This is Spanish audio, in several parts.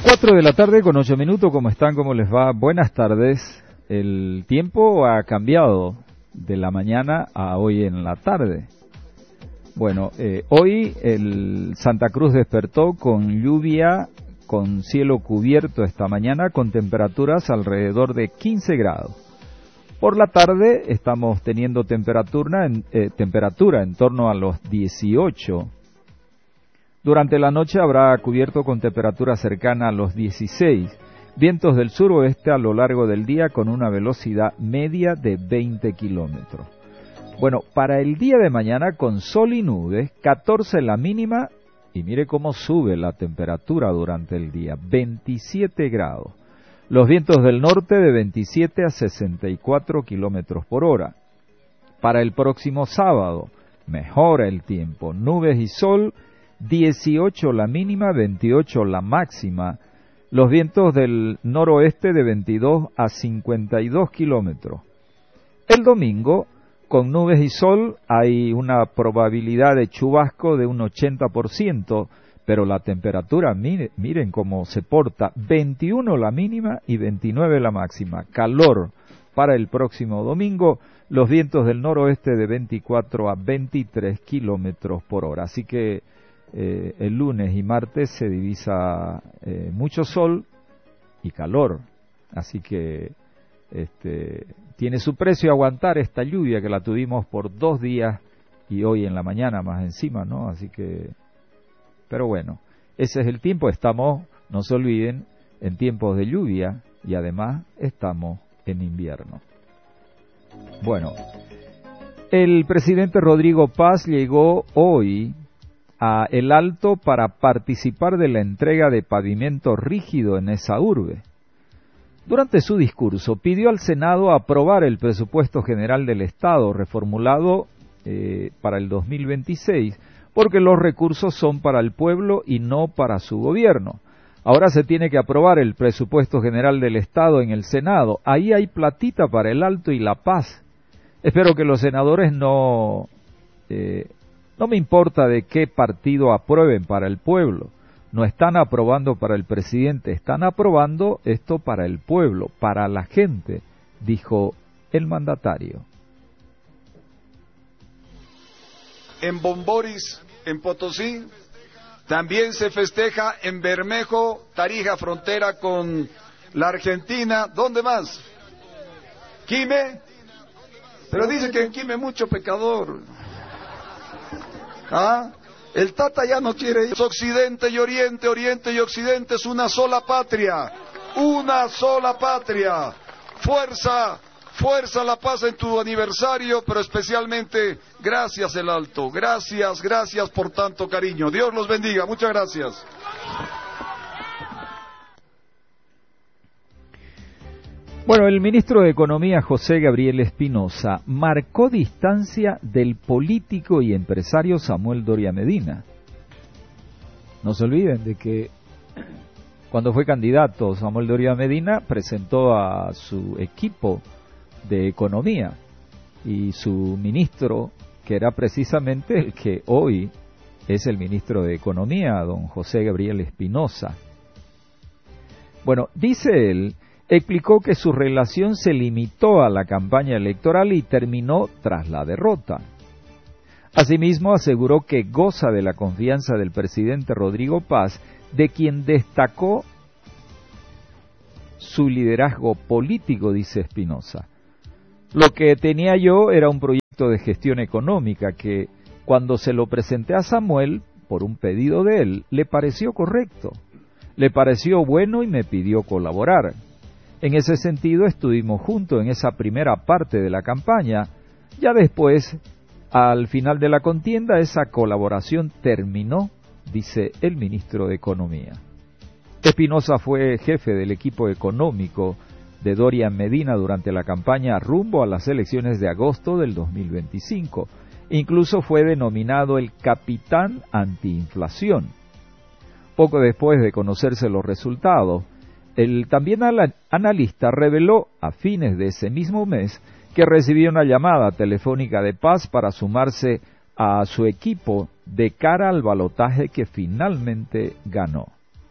4 de la tarde con 8 minutos, ¿cómo están? ¿Cómo les va? Buenas tardes. El tiempo ha cambiado de la mañana a hoy en la tarde. Bueno, hoy el Santa Cruz despertó con lluvia, con cielo cubierto esta mañana, con temperaturas alrededor de 15 grados. Por la tarde estamos teniendo temperatura en torno a los 18. Durante la noche habrá cubierto con temperatura cercana a los 16. Vientos del suroeste a lo largo del día con una velocidad media de 20 kilómetros. Bueno, para el día de mañana con sol y nubes, 14 la mínima, y mire cómo sube la temperatura durante el día, 27 grados. Los vientos del norte de 27 a 64 kilómetros por hora. Para el próximo sábado, mejora el tiempo, nubes y sol, 18 la mínima, 28 la máxima. Los vientos del noroeste de 22 a 52 kilómetros. El domingo, con nubes y sol, hay una probabilidad de chubasco de un 80%, pero la temperatura, miren cómo se porta, 21 la mínima y 29 la máxima. Calor para el próximo domingo, los vientos del noroeste de 24 a 23 kilómetros por hora. Así que el lunes y martes se divisa mucho sol y calor, así que tiene su precio aguantar esta lluvia que la tuvimos por 2 días y hoy en la mañana más encima, ¿no? Así que, pero bueno, ese es el tiempo. Estamos, no se olviden, en tiempos de lluvia y además estamos en invierno. Bueno, el presidente Rodrigo Paz llegó hoy a El Alto para participar de la entrega de pavimento rígido en esa urbe. Durante su discurso pidió al Senado aprobar el presupuesto general del Estado reformulado para el 2026, porque los recursos son para el pueblo y no para su gobierno. Ahora se tiene que aprobar el presupuesto general del Estado en el Senado. Ahí hay platita para El Alto y La Paz. Espero que los senadores no me importa de qué partido aprueben para el pueblo. No están aprobando para el presidente, están aprobando esto para el pueblo, para la gente, dijo el mandatario. En Bomboris, en Potosí, también se festeja en Bermejo, Tarija, frontera con la Argentina. ¿Dónde más? ¿Quime? Pero dice que en Quime mucho pecador. ¿Ah? El Tata ya no quiere ir. Occidente y Oriente, Oriente y Occidente es una sola patria. Una sola patria. Fuerza, fuerza la paz en tu aniversario, pero especialmente gracias El Alto. Gracias, gracias por tanto cariño. Dios los bendiga. Muchas gracias. Bueno, el ministro de Economía, José Gabriel Espinosa, marcó distancia del político y empresario Samuel Doria Medina. No se olviden de que cuando fue candidato Samuel Doria Medina presentó a su equipo de Economía y su ministro, que era precisamente el que hoy es el ministro de Economía, don José Gabriel Espinosa. Bueno, dice él, explicó que su relación se limitó a la campaña electoral y terminó tras la derrota. Asimismo, aseguró que goza de la confianza del presidente Rodrigo Paz, de quien destacó su liderazgo político, dice Espinosa. Lo que tenía yo era un proyecto de gestión económica que, cuando se lo presenté a Samuel, por un pedido de él, le pareció correcto, le pareció bueno y me pidió colaborar. En ese sentido estuvimos juntos en esa primera parte de la campaña. Ya después, al final de la contienda, esa colaboración terminó, dice el ministro de Economía. Espinosa fue jefe del equipo económico de Doria Medina durante la campaña rumbo a las elecciones de agosto del 2025. Incluso fue denominado el capitán antiinflación. Poco después de conocerse los resultados, el también analista reveló a fines de ese mismo mes que recibió una llamada telefónica de Paz para sumarse a su equipo de cara al balotaje que finalmente ganó.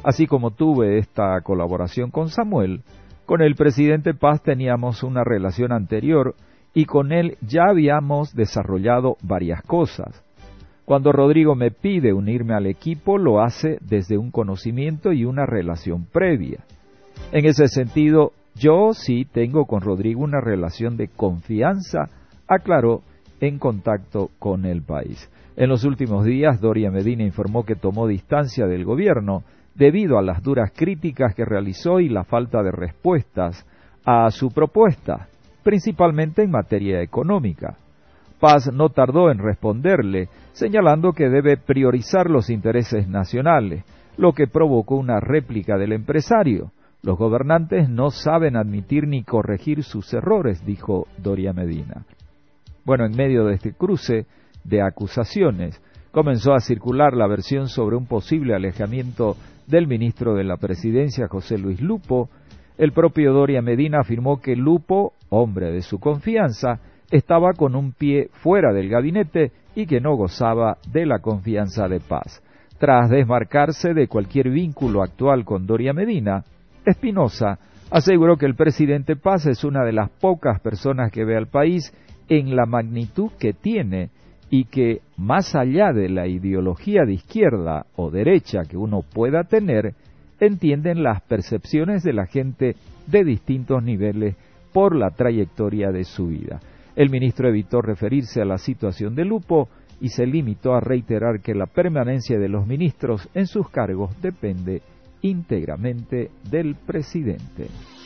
Así como tuve esta colaboración con Samuel, con el presidente Paz teníamos una relación anterior y con él ya habíamos desarrollado varias cosas. Cuando Rodrigo me pide unirme al equipo, lo hace desde un conocimiento y una relación previa. En ese sentido, yo sí tengo con Rodrigo una relación de confianza, aclaró en Contacto con el País. En los últimos días, Doria Medina informó que tomó distancia del gobierno debido a las duras críticas que realizó y la falta de respuestas a su propuesta, principalmente en materia económica. Paz no tardó en responderle, señalando que debe priorizar los intereses nacionales, lo que provocó una réplica del empresario. Los gobernantes no saben admitir ni corregir sus errores, dijo Doria Medina. Bueno, en medio de este cruce de acusaciones, comenzó a circular la versión sobre un posible alejamiento del ministro de la Presidencia, José Luis Lupo. El propio Doria Medina afirmó que Lupo, hombre de su confianza, estaba con un pie fuera del gabinete y que no gozaba de la confianza de Paz. Tras desmarcarse de cualquier vínculo actual con Doria Medina, Espinosa aseguró que el presidente Paz es una de las pocas personas que ve al país en la magnitud que tiene y que, más allá de la ideología de izquierda o derecha que uno pueda tener, entienden las percepciones de la gente de distintos niveles por la trayectoria de su vida. El ministro evitó referirse a la situación de Lupo y se limitó a reiterar que la permanencia de los ministros en sus cargos depende íntegramente del presidente.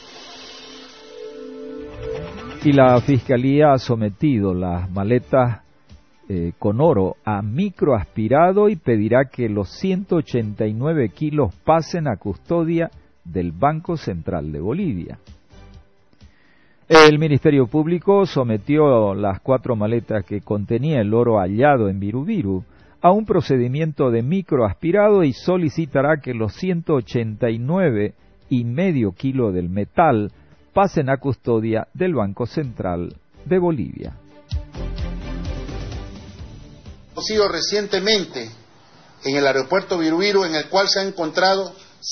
Y la Fiscalía ha sometido las maletas con oro a microaspirado y pedirá que los 189 kilos pasen a custodia del Banco Central de Bolivia. El Ministerio Público sometió las 4 maletas que contenía el oro hallado en Virubiru a un procedimiento de microaspirado y solicitará que los 189,5 kilos del metal pasen a custodia del Banco Central de Bolivia. Conocido recientemente en el aeropuerto Virubiru, en el cual se han encontrado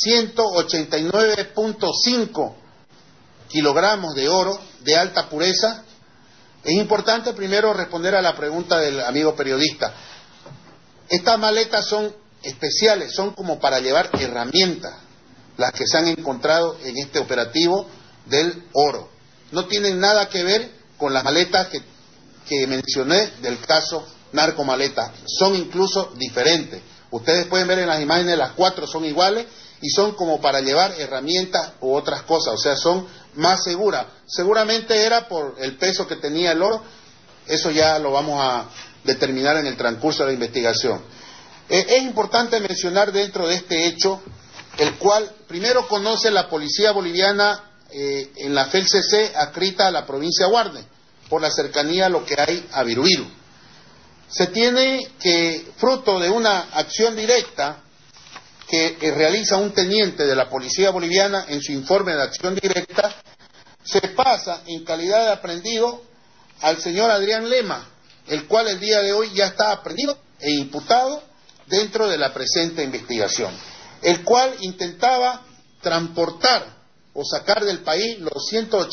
189,5 kilogramos de oro de alta pureza. Es importante primero responder a la pregunta del amigo periodista. Estas maletas son especiales, son como para llevar herramientas, las que se han encontrado en este operativo del oro. No tienen nada que ver con las maletas que mencioné del caso narcomaleta, son incluso diferentes. Ustedes pueden ver en las imágenes, las 4 son iguales y son como para llevar herramientas u otras cosas, o sea, son más seguras. Seguramente era por el peso que tenía el oro, eso ya lo vamos a determinar en el transcurso de la investigación. Es importante mencionar dentro de este hecho, el cual primero conoce la policía boliviana en la FELCC adscrita a la provincia de Guarne, por la cercanía a lo que hay a Virubiru. Se tiene que, fruto de una acción directa que realiza un teniente de la policía boliviana en su informe de acción directa, se pasa en calidad de aprehendido al señor Adrián Lema, el cual el día de hoy ya está aprehendido e imputado dentro de la presente investigación, el cual intentaba transportar o sacar del país los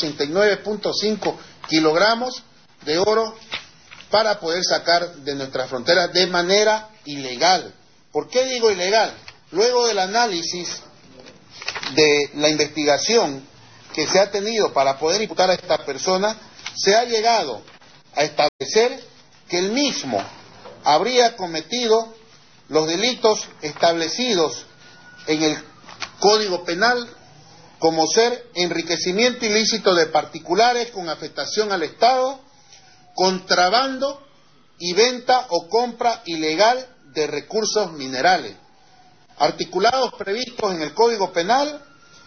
189,5 kilogramos de oro para poder sacar de nuestras fronteras de manera ilegal. ¿Por qué digo ilegal? Luego del análisis de la investigación que se ha tenido para poder imputar a esta persona, se ha llegado a establecer que él mismo habría cometido los delitos establecidos en el Código Penal, como ser enriquecimiento ilícito de particulares con afectación al Estado, contrabando y venta o compra ilegal de recursos minerales, articulados previstos en el Código Penal,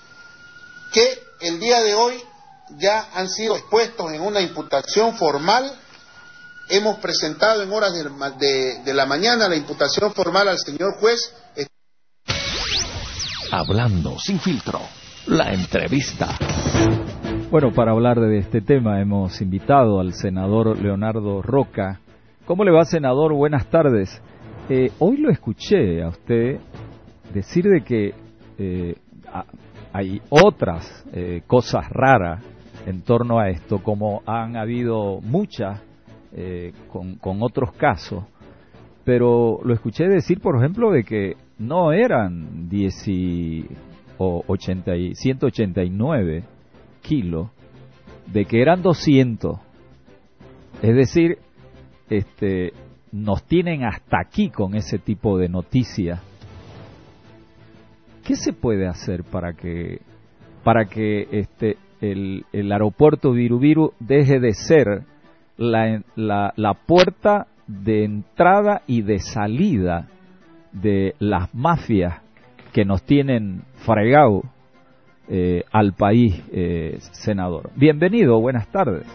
que el día de hoy ya han sido expuestos en una imputación formal. Hemos presentado en horas de la mañana la imputación formal al señor juez. Hablando sin filtro, la entrevista. Bueno, para hablar de este tema hemos invitado al senador Leonardo Roca. ¿Cómo le va, senador? Buenas tardes. Hoy lo escuché a usted decir de que hay otras cosas raras en torno a esto, como han habido muchas con otros casos, pero lo escuché decir, por ejemplo, de que no eran 189 kilos, de que eran 200. Es decir, nos tienen hasta aquí con ese tipo de noticias. ¿Qué se puede hacer para que el aeropuerto Viru deje de ser la puerta de entrada y de salida de las mafias que nos tienen fregado al país, senador? Bienvenido, buenas tardes.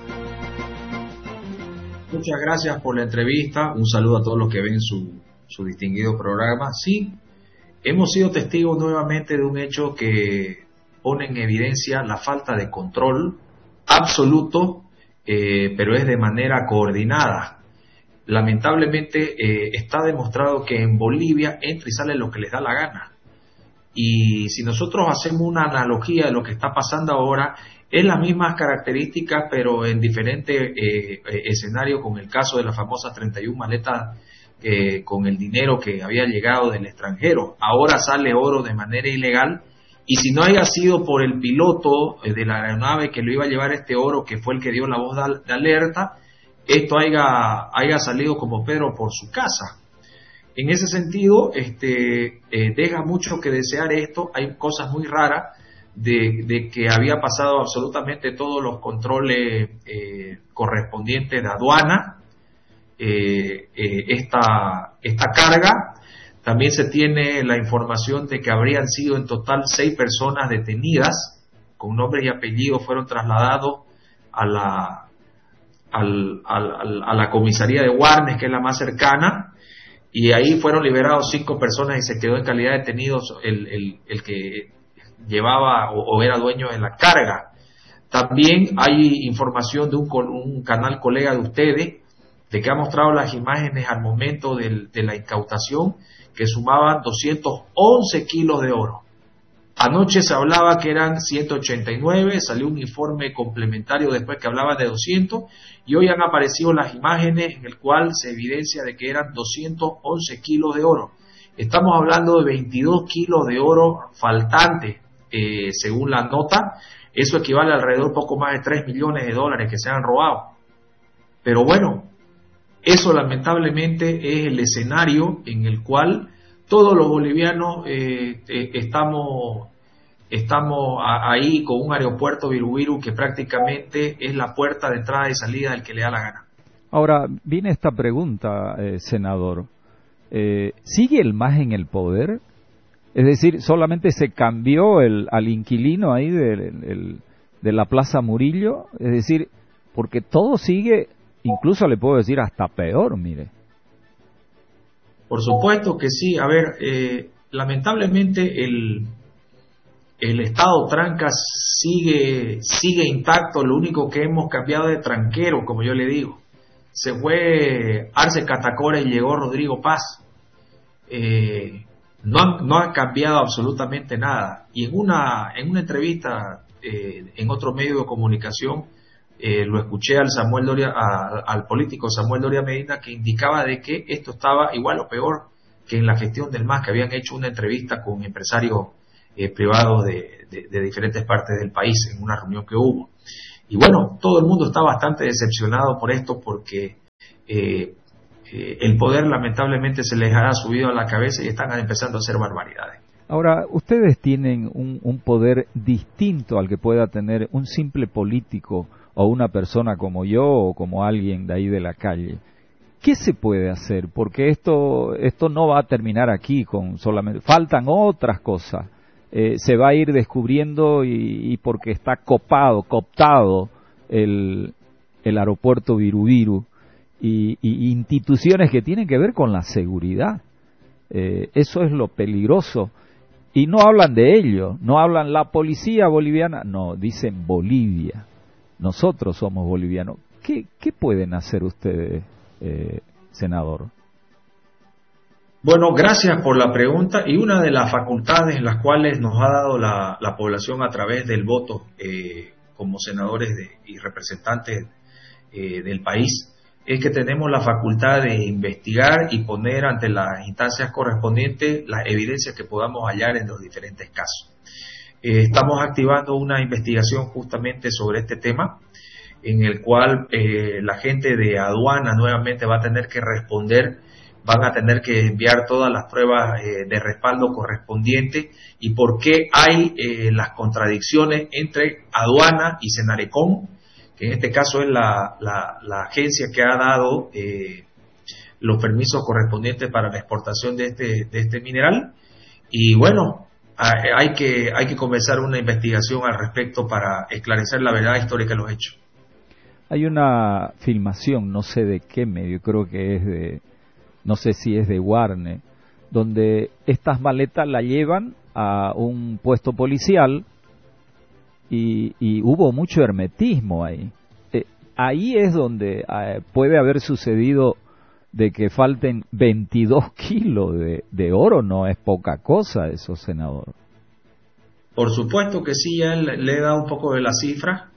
Muchas gracias por la entrevista. Un saludo a todos los que ven su distinguido programa. Sí, hemos sido testigos nuevamente de un hecho que pone en evidencia la falta de control absoluto, pero es de manera coordinada. Lamentablemente está demostrado que en Bolivia entra y sale lo que les da la gana. Y si nosotros hacemos una analogía de lo que está pasando ahora, es las mismas características, pero en diferentes escenarios, con el caso de las famosas 31 maletas con el dinero que había llegado del extranjero. Ahora sale oro de manera ilegal, y si no haya sido por el piloto de la aeronave que lo iba a llevar este oro, que fue el que dio la voz de alerta, esto haya salido como Pedro por su casa. En ese sentido, deja mucho que desear esto. Hay cosas muy raras de que había pasado absolutamente todos los controles correspondientes de aduana, esta carga. También se tiene la información de que habrían sido en total 6 personas detenidas, con nombres y apellidos, fueron trasladados a la comisaría de Guarnes, que es la más cercana, y ahí fueron liberados 5 personas y se quedó en calidad de detenidos el que llevaba o era dueño de la carga. También hay información de un canal colega de ustedes, de que ha mostrado las imágenes al momento de la incautación, que sumaban 211 kilos de oro. Anoche se hablaba que eran 189, salió un informe complementario después que hablaba de 200, y hoy han aparecido las imágenes en el cual se evidencia de que eran 211 kilos de oro. Estamos hablando de 22 kilos de oro faltantes, según la nota. Eso equivale a alrededor poco más de 3 millones de dólares que se han robado. Pero bueno, eso lamentablemente es el escenario en el cual todos los bolivianos estamos ahí con un aeropuerto Viru que prácticamente es la puerta de entrada y salida del que le da la gana. Ahora, viene esta pregunta, senador. ¿Sigue el MAS en el poder? Es decir, ¿solamente se cambió al inquilino ahí de la Plaza Murillo? Es decir, porque todo sigue, incluso le puedo decir hasta peor, mire. Por supuesto que sí. A ver, lamentablemente el estado tranca sigue intacto. Lo único que hemos cambiado de tranquero, como yo le digo. Se fue Arce Catacora y llegó Rodrigo Paz. No ha cambiado absolutamente nada. Y en una entrevista en otro medio de comunicación, lo escuché al político Samuel Doria Medina, que indicaba de que esto estaba igual o peor que en la gestión del MAS, que habían hecho una entrevista con empresarios privados de diferentes partes del país en una reunión que hubo. Y bueno, todo el mundo está bastante decepcionado por esto, porque el poder lamentablemente se les ha subido a la cabeza y están empezando a hacer barbaridades. Ahora, ustedes tienen un poder distinto al que pueda tener un simple político o una persona como yo o como alguien de ahí de la calle. ¿Qué se puede hacer? Porque esto no va a terminar aquí con solamente... Faltan otras cosas. Se va a ir descubriendo y porque está cooptado el aeropuerto Viru y instituciones que tienen que ver con la seguridad. Eso es lo peligroso. Y no hablan de ello, no hablan la policía boliviana, no, dicen Bolivia. Nosotros somos bolivianos. ¿Qué pueden hacer ustedes, senador? Bueno, gracias por la pregunta. Y una de las facultades en las cuales nos ha dado la población a través del voto como senadores y representantes del país es que tenemos la facultad de investigar y poner ante las instancias correspondientes las evidencias que podamos hallar en los diferentes casos. Estamos activando una investigación justamente sobre este tema, en el cual la gente de aduana nuevamente va a tener que responder, van a tener que enviar todas las pruebas de respaldo correspondientes y por qué hay las contradicciones entre aduana y Senarecon, que en este caso es la agencia que ha dado los permisos correspondientes para la exportación de este mineral. Y bueno, hay que comenzar una investigación al respecto para esclarecer la verdad histórica de los hechos. Hay una filmación, no sé de qué medio, creo que es no sé si es de Warner, donde estas maletas la llevan a un puesto policial y hubo mucho hermetismo ahí. Ahí es donde puede haber sucedido de que falten 22 kilos de oro, no es poca cosa eso, senador. Por supuesto que sí, ya le he dado un poco de la cifra.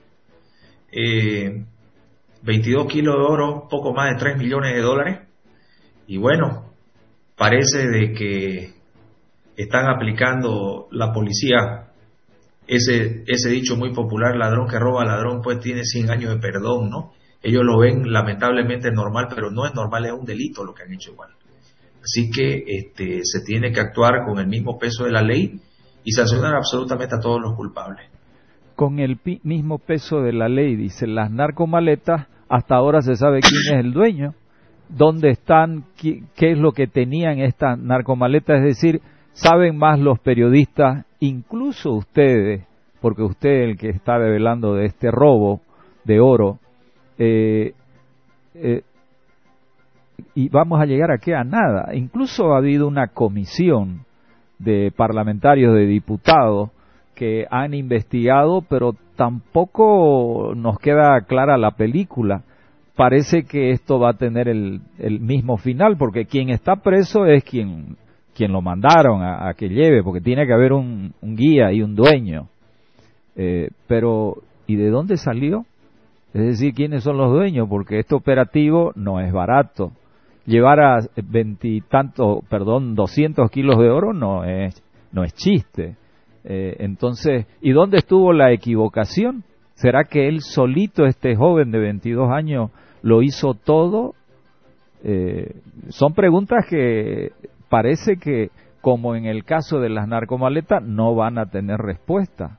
22 kilos de oro, poco más de 3 millones de dólares. Y bueno, parece de que están aplicando la policía ese dicho muy popular, ladrón que roba ladrón, pues tiene 100 años de perdón, ¿no? Ellos lo ven lamentablemente normal, pero no es normal, es un delito lo que han hecho igual. Así que se tiene que actuar con el mismo peso de la ley y sancionar absolutamente a todos los culpables. Con el mismo peso de la ley, dicen las narcomaletas, hasta ahora se sabe quién es el dueño, dónde están, qué es lo que tenían estas narcomaletas, es decir, saben más los periodistas, incluso ustedes, porque usted es el que está develando de este robo de oro, y vamos a llegar aquí a nada. Incluso ha habido una comisión de parlamentarios, de diputados, que han investigado, pero tampoco nos queda clara la película. Parece que esto va a tener el mismo final, porque quien está preso es quien lo mandaron a que lleve, porque tiene que haber un guía y un dueño. Pero, ¿y de dónde salió? Es decir, ¿quiénes son los dueños? Porque este operativo no es barato. Llevar a 200 kilos de oro no es chiste. Entonces, ¿y dónde estuvo la equivocación? ¿Será que él solito, este joven de 22 años, lo hizo todo? Son preguntas que parece que, como en el caso de las narcomaletas, no van a tener respuesta.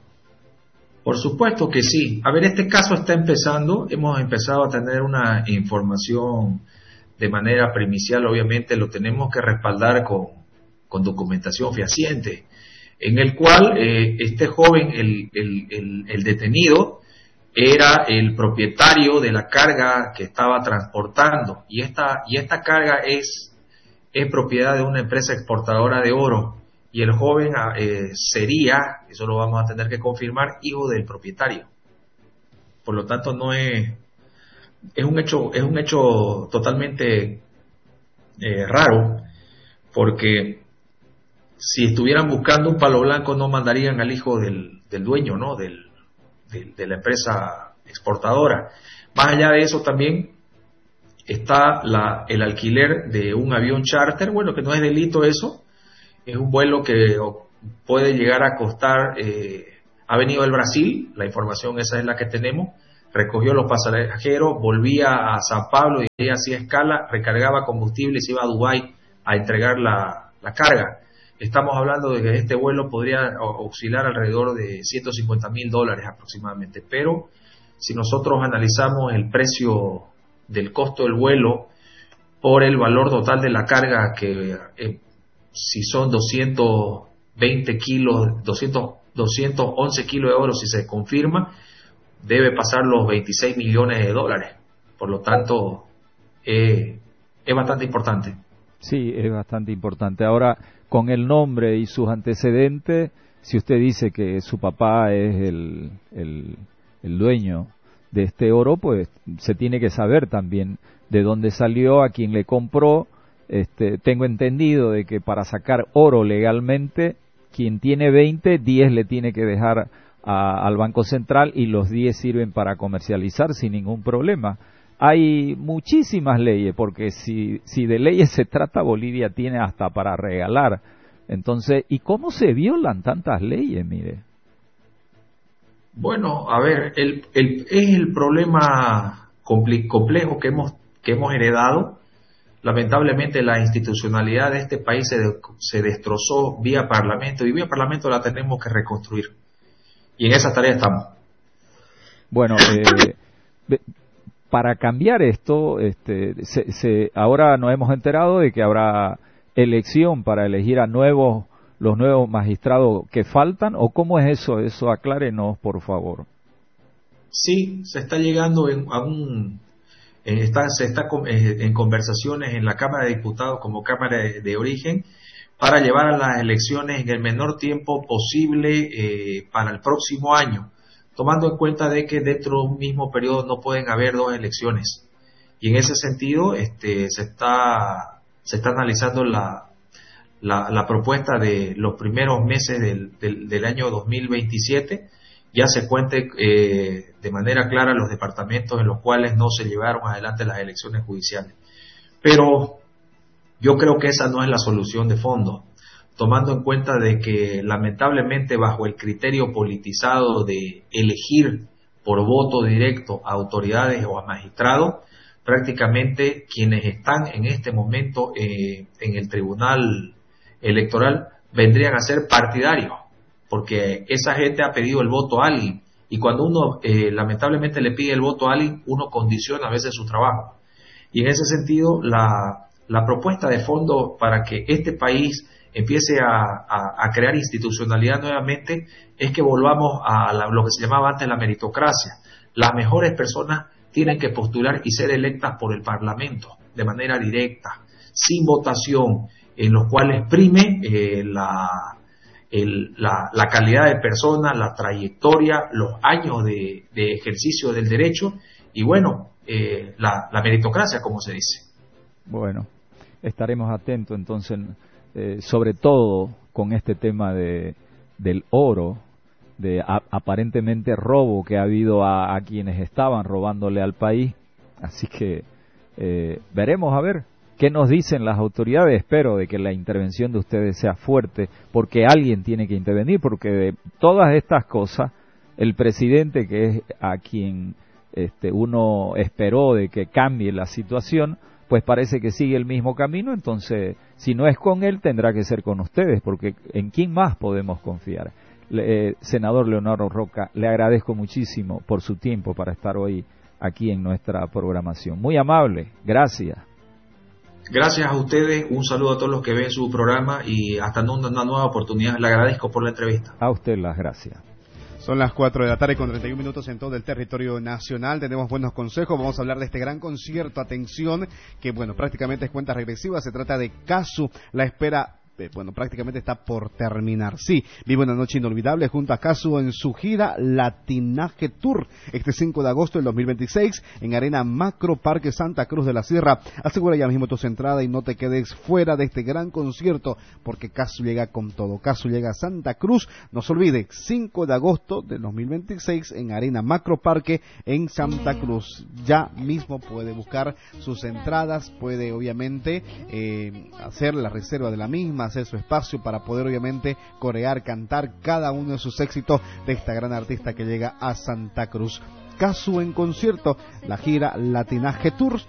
Por supuesto que sí. A ver, este caso está empezando, hemos empezado a tener una información de manera primicial, obviamente lo tenemos que respaldar con documentación fehaciente, en el cual este joven, el detenido, era el propietario de la carga que estaba transportando, y esta carga es propiedad de una empresa exportadora de oro, y el joven sería, eso lo vamos a tener que confirmar, hijo del propietario. Por lo tanto, no es un hecho totalmente raro, porque si estuvieran buscando un palo blanco no mandarían al hijo del dueño, ¿no? de la empresa exportadora. Más allá de eso también está el alquiler de un avión charter, bueno, que no es delito eso, es un vuelo que puede llegar a costar, ha venido del Brasil, la información esa es la que tenemos, recogió los pasajeros, volvía a San Pablo y ahí hacía escala, recargaba combustible y se iba a Dubái a entregar la carga. Estamos hablando de que este vuelo podría oscilar alrededor de $150,000 aproximadamente, pero si nosotros analizamos el precio del costo del vuelo por el valor total de la carga, que si son 220 kilos, 211 kilos de oro, si se confirma, debe pasar los $26 millones. Por lo tanto, es bastante importante. Sí, es bastante importante. Ahora, con el nombre y sus antecedentes, si usted dice que su papá es el dueño de este oro, pues se tiene que saber también de dónde salió, a quién le compró tengo entendido de que para sacar oro legalmente, quien tiene 20, 10 le tiene que dejar al Banco Central y los 10 sirven para comercializar sin ningún problema. Hay muchísimas leyes, porque si de leyes se trata, Bolivia tiene hasta para regalar. Entonces, ¿y cómo se violan tantas leyes, mire? Bueno, a ver, es el problema complejo que hemos heredado. Lamentablemente la institucionalidad de este país se destrozó vía Parlamento, y vía Parlamento la tenemos que reconstruir. Y en esa tarea estamos. Bueno, para cambiar esto, ahora nos hemos enterado de que habrá elección para elegir a los nuevos magistrados que faltan, ¿o cómo es eso? Eso aclárenos, por favor. Sí, se está llegando se está en conversaciones en la Cámara de Diputados como Cámara de Origen para llevar a las elecciones en el menor tiempo posible para el próximo año, tomando en cuenta de que dentro de un mismo periodo no pueden haber dos elecciones. Y en ese sentido se está analizando la propuesta de los primeros meses del año 2027, ya se cuente de manera clara los departamentos en los cuales no se llevaron adelante las elecciones judiciales. Pero yo creo que esa no es la solución de fondo, tomando en cuenta de que lamentablemente bajo el criterio politizado de elegir por voto directo a autoridades o a magistrados, prácticamente quienes están en este momento en el Tribunal Electoral vendrían a ser partidarios, porque esa gente ha pedido el voto a alguien, y cuando uno lamentablemente le pide el voto a alguien, uno condiciona a veces su trabajo. Y en ese sentido, la propuesta de fondo para que este país empiece a crear institucionalidad nuevamente es que volvamos a lo que se llamaba antes la meritocracia. Las mejores personas tienen que postular y ser electas por el Parlamento de manera directa, sin votación, en los cuales prime la calidad de persona, la trayectoria, los años de ejercicio del derecho y bueno, la meritocracia, como se dice. Bueno, estaremos atentos entonces, sobre todo con este tema del oro, de aparentemente robo que ha habido a quienes estaban robándole al país. Así que veremos a ver qué nos dicen las autoridades. Espero de que la intervención de ustedes sea fuerte, porque alguien tiene que intervenir, porque de todas estas cosas, el presidente, que es a quien uno esperó de que cambie la situación, pues parece que sigue el mismo camino. Entonces, si no es con él, tendrá que ser con ustedes, porque ¿en quién más podemos confiar? Senador Leonardo Roca, le agradezco muchísimo por su tiempo para estar hoy aquí en nuestra programación. Muy amable, gracias. Gracias a ustedes, un saludo a todos los que ven su programa y hasta una nueva oportunidad. Le agradezco por la entrevista. A usted las gracias. Son las 4 de la tarde con 31 minutos en todo el territorio nacional. Tenemos buenos consejos. Vamos a hablar de este gran concierto. Atención, que bueno, prácticamente es cuenta regresiva. Se trata de Casu. La espera, prácticamente está por terminar. Sí, vive una noche inolvidable junto a Casu en su gira Latinaje Tour, este 5 de agosto del 2026 en Arena Macro Parque Santa Cruz de la Sierra. Asegura ya mismo tu entrada y no te quedes fuera de este gran concierto, porque Casu llega con todo. Casu llega a Santa Cruz, no se olvide, 5 de agosto del 2026 en Arena Macro Parque en Santa Cruz. Ya mismo puede buscar sus entradas, puede obviamente hacer la reserva de la misma, hacer su espacio para poder obviamente corear, cantar cada uno de sus éxitos de esta gran artista que llega a Santa Cruz. Casu en concierto, la gira Latinaje Tours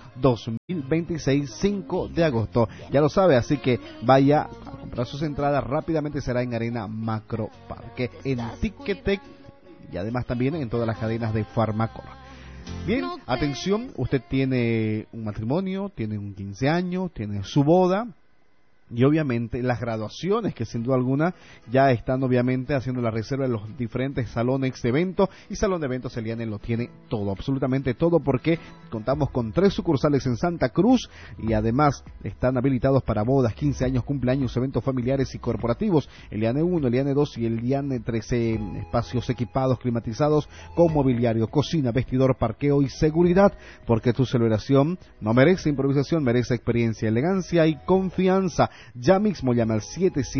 2026, 5 de agosto. Ya lo sabe, así que vaya a comprar sus entradas rápidamente. Será en Arena Macro Parque, en Ticketek y además también en todas las cadenas de Farmacor. Bien, atención, usted tiene un matrimonio, tiene un 15 años, tiene su boda, y obviamente las graduaciones, que sin duda alguna ya están obviamente haciendo la reserva de los diferentes salones de evento, y Salón de Eventos Eliane lo tiene todo, absolutamente todo, porque contamos con 3 sucursales en Santa Cruz y además están habilitados para bodas, 15 años, cumpleaños, eventos familiares y corporativos. Eliane 1, Eliane 2 y Eliane 13, espacios equipados, climatizados, con mobiliario, cocina, vestidor, parqueo y seguridad, porque tu celebración no merece improvisación, merece experiencia, elegancia y confianza. Ya mismo llama al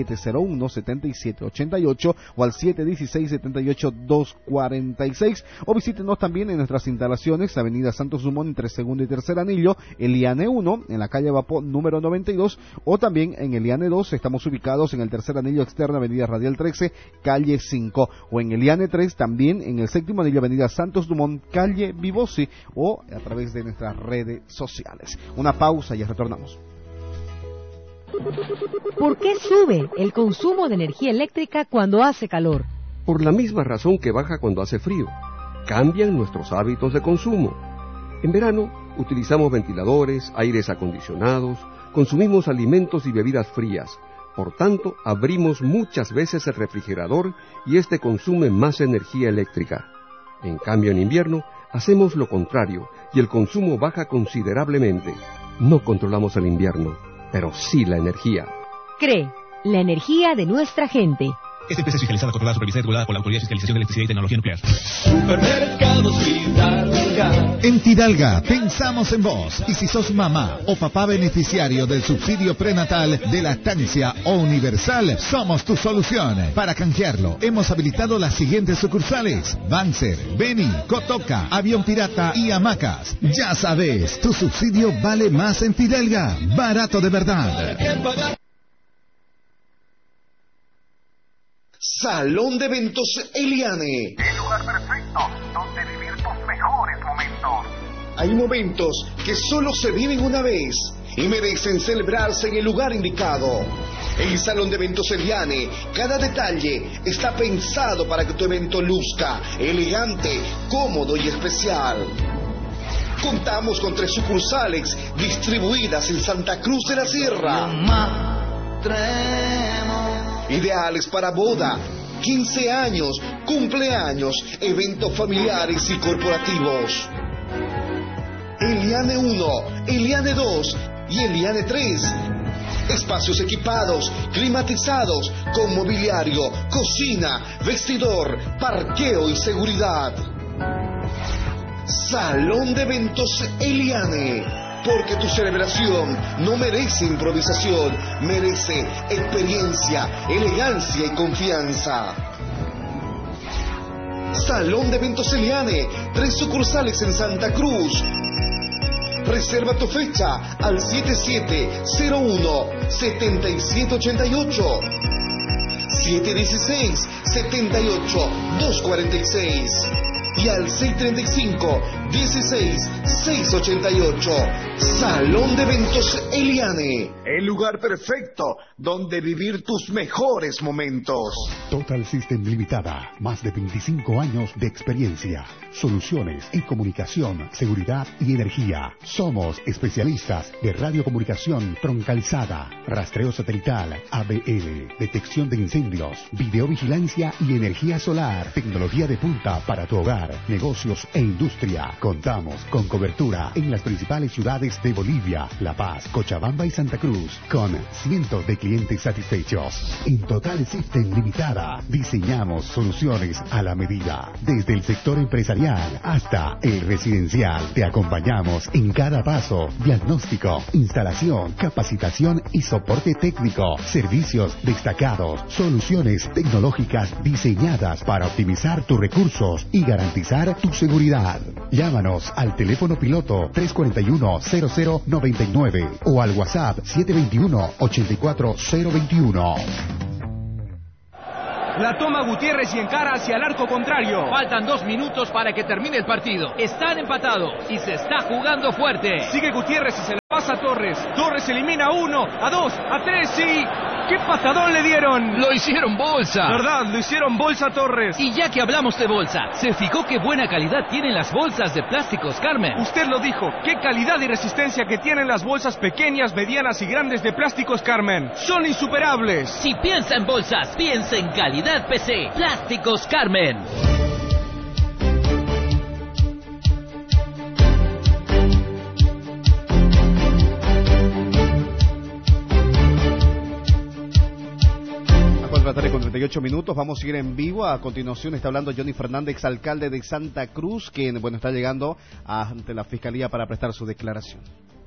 7701-7788 o al 716-78-246, o visítenos también en nuestras instalaciones, Avenida Santos Dumont entre segundo y tercer anillo, Eliane 1 en la calle Vapó número 92, o también en Eliane 2 estamos ubicados en el tercer anillo externo, Avenida Radial 13, calle 5, o en Eliane 3 también en el séptimo anillo, Avenida Santos Dumont, calle Vibosi, o a través de nuestras redes sociales. Una pausa y ya retornamos. ¿Por qué sube el consumo de energía eléctrica cuando hace calor? Por la misma razón que baja cuando hace frío. Cambian nuestros hábitos de consumo. En verano utilizamos ventiladores, aires acondicionados, consumimos alimentos y bebidas frías. Por tanto, abrimos muchas veces el refrigerador y este consume más energía eléctrica. En cambio, en invierno hacemos lo contrario y el consumo baja considerablemente. No controlamos el invierno, pero sí la energía. CRE, la energía de nuestra gente. Esta empresa es fiscalizada, controlada, supervisada y regulada por la Autoridad de Fiscalización de Electricidad y Tecnología Nuclear. Supermercados Fidalga. En Fidalga pensamos en vos, y si sos mamá o papá beneficiario del subsidio prenatal de lactancia o universal, somos tu solución. Para canjearlo, hemos habilitado las siguientes sucursales: Banzer, Beni, Cotoca, Avión Pirata y Hamacas. Ya sabes, tu subsidio vale más en Fidalga. Barato de verdad. Salón de Eventos Eliane. El lugar perfecto donde vivir tus mejores momentos. Hay momentos que solo se viven una vez y merecen celebrarse en el lugar indicado. En Salón de Eventos Eliane, cada detalle está pensado para que tu evento luzca elegante, cómodo y especial. Contamos con 3 sucursales distribuidas en Santa Cruz de la Sierra. Ideales para boda, 15 años, cumpleaños, eventos familiares y corporativos. Eliane 1, Eliane 2 y Eliane 3. Espacios equipados, climatizados, con mobiliario, cocina, vestidor, parqueo y seguridad. Salón de Eventos Eliane. Porque tu celebración no merece improvisación, merece experiencia, elegancia y confianza. Salón de Eventos Eliane, 3 sucursales en Santa Cruz. Reserva tu fecha al 7701-7788, 716-78-246 y al 635-16-688. Salón de Eventos Eliane. El lugar perfecto donde vivir tus mejores momentos. Total System Limitada. Más de 25 años de experiencia. Soluciones en comunicación, seguridad y energía. Somos especialistas de radiocomunicación troncalizada, rastreo satelital, ABL, detección de incendios, videovigilancia y energía solar. Tecnología de punta para tu hogar, negocios e industria. Contamos con cobertura en las principales ciudades de Bolivia, La Paz, Cochabamba y Santa Cruz, con cientos de clientes satisfechos. En Total System Limitada diseñamos soluciones a la medida. Desde el sector empresarial hasta el residencial, te acompañamos en cada paso. Diagnóstico, instalación, capacitación y soporte técnico. Servicios destacados, soluciones tecnológicas diseñadas para optimizar tus recursos y garantizar tu seguridad. Llámanos al teléfono piloto 341-0099 o al WhatsApp 721-84021. La toma Gutiérrez y encara hacia el arco contrario. Faltan 2 minutos para que termine el partido. Están empatados y se está jugando fuerte. Sigue Gutiérrez y se la pasa a Torres. Torres elimina a 1, a 2, a 3 y... ¡Qué patadón le dieron! ¡Lo hicieron bolsa! ¿Verdad? Lo hicieron bolsa a Torres. Y ya que hablamos de bolsa, ¿se fijó qué buena calidad tienen las bolsas de Plásticos Carmen? Usted lo dijo. ¡Qué calidad y resistencia que tienen las bolsas pequeñas, medianas y grandes de Plásticos Carmen! ¡Son insuperables! Si piensa en bolsas, piensa en calidad PC. Plásticos Carmen. Tarde con 38 minutos, vamos a seguir en vivo. A continuación está hablando Johnny Fernández, exalcalde de Santa Cruz, quien está llegando ante la Fiscalía para prestar su declaración.